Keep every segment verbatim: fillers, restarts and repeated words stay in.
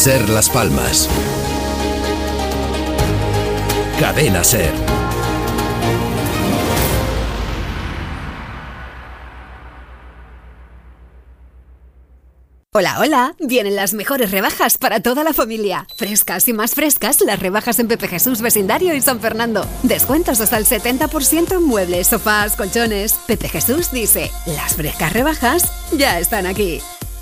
Ser Las Palmas. Cadena Ser. Hola, hola. Vienen las mejores rebajas para toda la familia. Frescas y más frescas las rebajas en Pepe Jesús Vecindario y San Fernando. Descuentos hasta el setenta por ciento en muebles, sofás, colchones. Pepe Jesús dice, las frescas rebajas ya están aquí.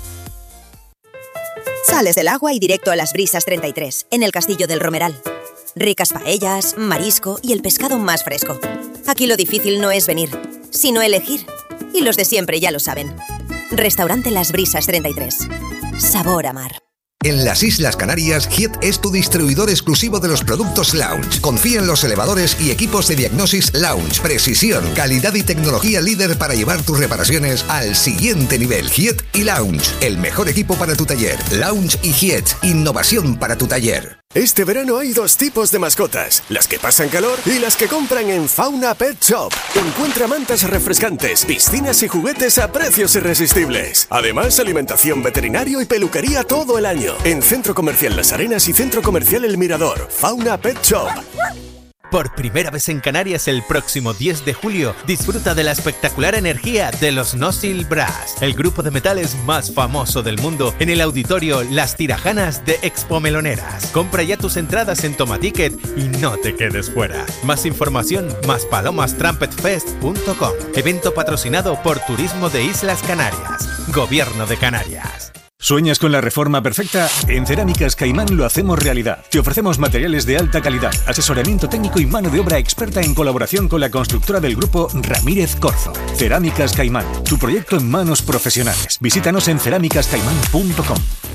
Sales del agua y directo a Las Brisas treinta y tres, en el Castillo del Romeral. Ricas paellas, marisco y el pescado más fresco. Aquí lo difícil no es venir, sino elegir. Y los de siempre ya lo saben. Restaurante Las Brisas treinta y tres. Sabor a mar. En las Islas Canarias, Hiet es tu distribuidor exclusivo de los productos Lounge. Confía en los elevadores y equipos de diagnosis Lounge. Precisión, calidad y tecnología líder para llevar tus reparaciones al siguiente nivel. Hiet y Lounge, el mejor equipo para tu taller. Lounge y Hiet, innovación para tu taller. Este verano hay dos tipos de mascotas, las que pasan calor y las que compran en Fauna Pet Shop. Encuentra mantas refrescantes, piscinas y juguetes a precios irresistibles. Además, alimentación, veterinario y peluquería todo el año. En Centro Comercial Las Arenas y Centro Comercial El Mirador. Fauna Pet Shop. Por primera vez en Canarias el próximo diez de julio, disfruta de la espectacular energía de los Nosil Brass, el grupo de metales más famoso del mundo, en el auditorio Las Tirajanas de Expo Meloneras. Compra ya tus entradas en Tomaticket y no te quedes fuera. Más información, más palomas trumpet fest punto com. Evento patrocinado por Turismo de Islas Canarias. Gobierno de Canarias. ¿Sueñas con la reforma perfecta? En Cerámicas Caimán lo hacemos realidad. Te ofrecemos materiales de alta calidad, asesoramiento técnico y mano de obra experta en colaboración con la constructora del grupo Ramírez Corzo. Cerámicas Caimán, tu proyecto en manos profesionales. Visítanos en cerámicas caimán punto com.